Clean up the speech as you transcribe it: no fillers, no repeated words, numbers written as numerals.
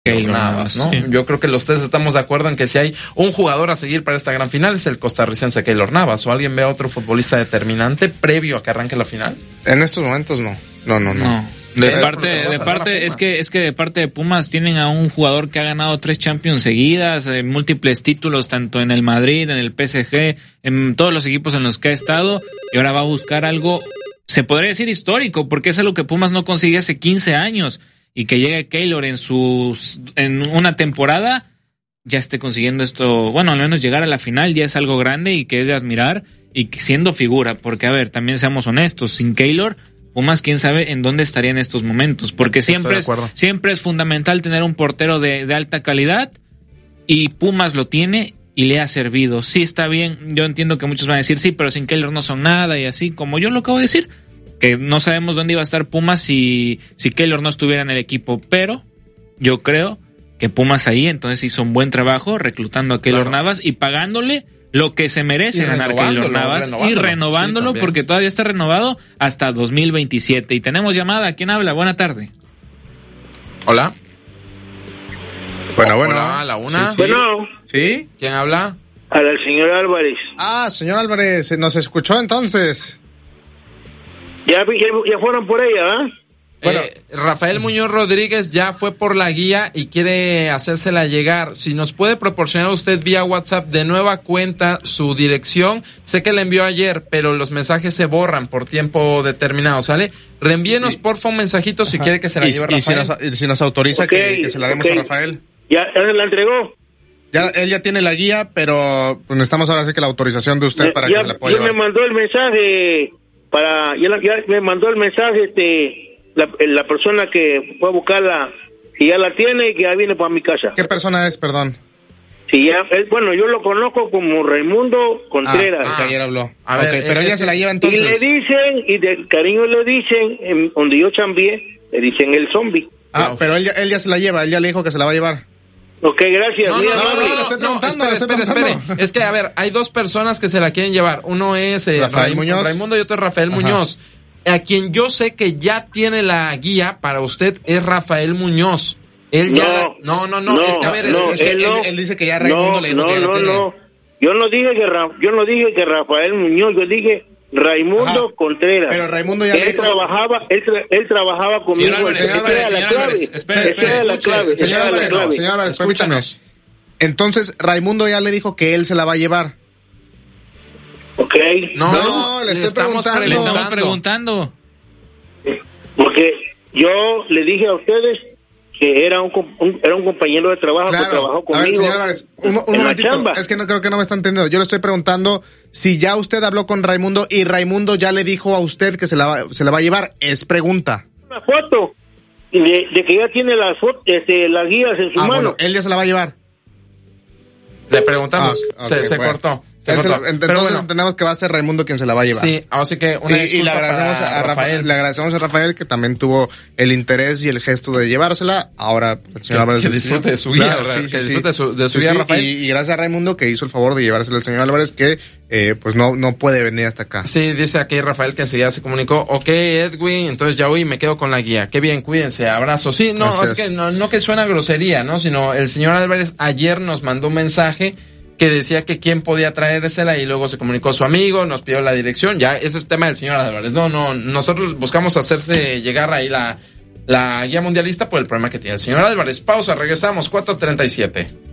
Keylor Navas, ¿no? Sí. Yo creo que los tres estamos de acuerdo en que si hay un jugador a seguir para esta gran final es el costarricense Keylor Navas. ¿O alguien ve a otro futbolista determinante previo a que arranque la final? En estos momentos no. De parte es que de parte de Pumas tienen a un jugador que ha ganado 3 Champions seguidas, múltiples títulos tanto en el Madrid, en el PSG, en todos los equipos en los que ha estado, y ahora va a buscar algo, se podría decir histórico, porque es algo que Pumas no consigue hace 15 años. Y que llegue Keylor en una temporada, ya esté consiguiendo esto, bueno, al menos llegar a la final ya es algo grande y que es de admirar, y que siendo figura, porque a ver, también seamos honestos, sin Keylor, Pumas quién sabe en dónde estaría en estos momentos, porque siempre es fundamental tener un portero de alta calidad, y Pumas lo tiene y le ha servido. Sí, está bien, yo entiendo que muchos van a decir, sí, pero sin Keylor no son nada, y así, como yo lo acabo de decir, que no sabemos dónde iba a estar Pumas si Keylor no estuviera en el equipo, pero yo creo que Pumas ahí entonces hizo un buen trabajo reclutando a Keylor Navas y pagándole lo que se merece ganar Keylor Navas y renovándolo, sí, porque todavía está renovado hasta 2027. Y tenemos llamada, ¿quién habla? Buena tarde. Hola. Bueno. Hola, la una. Sí. Bueno. ¿Sí? ¿Quién habla? Al señor Álvarez. Ah, señor Álvarez, ¿nos escuchó entonces? Ya fueron por ella, ¿ah? Bueno, Rafael Muñoz Rodríguez ya fue por la guía y quiere hacérsela llegar. Si nos puede proporcionar usted vía WhatsApp de nueva cuenta su dirección. Sé que la envió ayer, pero los mensajes se borran por tiempo determinado, ¿sale? Reenvíenos porfa un mensajito si quiere que se la lleve Rafael. Y si nos autoriza que se la demos a Rafael. ¿Ya la entregó? Él ya tiene la guía, pero necesitamos ahora sí que la autorización de usted para que se la pueda llevar. Me mandó el mensaje ya me mandó el mensaje la persona que fue a buscarla, y ya la tiene y que ya viene para mi casa. ¿Qué persona es, perdón? Sí, bueno, yo lo conozco como Raimundo Contreras. Que ayer habló. A ver, pero ella se la lleva entonces. Y le dicen, y de cariño le dicen, donde yo chambié, le dicen el zombie. Pero él ya se la lleva, él ya le dijo que se la va a llevar. Ok, gracias. Espere. Es que, a ver, hay dos personas que se la quieren llevar. Uno es Raimundo y otro es Rafael Muñoz. A quien yo sé que ya tiene la guía para usted es Rafael Muñoz. Él ya... No, es que a ver... Él dice que ya Raimundo le dijo que ya la tiene. No. Yo no dije que Rafael Muñoz, yo dije Raimundo Contreras. Pero Raimundo ya él trabajaba conmigo. Señor Álvarez, permítame. Entonces, Raimundo ya le dijo que él se la va a llevar. Ok. No, le estamos preguntando. Porque yo le dije a ustedes que era un compañero de trabajo, que trabajó conmigo. A ver, señor Álvarez, un momentito. Es que creo que no me está entendiendo. Yo le estoy preguntando si ya usted habló con Raimundo y Raimundo ya le dijo a usted que se la va a llevar. Es pregunta. Una foto de que ya tiene las guías en su mano. Bueno, él ya se la va a llevar. Le preguntamos. Se cortó. Entonces entendemos que va a ser Raimundo quien se la va a llevar. Sí, así que una disculpa le agradecemos a Rafael. Le agradecemos a Rafael que también tuvo el interés y el gesto de llevársela. Ahora, el señor Álvarez, que disfrute de su guía, disfrute de su guía, Rafael. Y gracias a Raimundo que hizo el favor de llevársela al señor Álvarez, que pues no puede venir hasta acá. Sí, dice aquí Rafael que enseguida se comunicó. Ok, Edwin, entonces ya hoy me quedo con la guía. Qué bien, cuídense, abrazo. Sí, no, gracias. Es que no que suena grosería, ¿no? Sino el señor Álvarez ayer nos mandó un mensaje que decía que quién podía traérsela y luego se comunicó a su amigo, nos pidió la dirección. Ya, ese es el tema del señor Álvarez. No, nosotros buscamos hacerte llegar ahí la guía mundialista por el problema que tiene el señor Álvarez. Pausa, regresamos, 4:37.